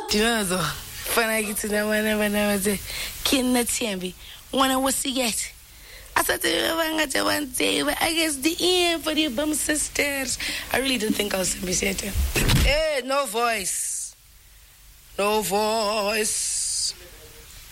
Do you know though? When I get to that one, when I was a kid, not TMB, when I was yet. I said to you, one day, but I guess the end for the bum sisters. I really didn't think I was going to be saying. Hey, no voice. No voice.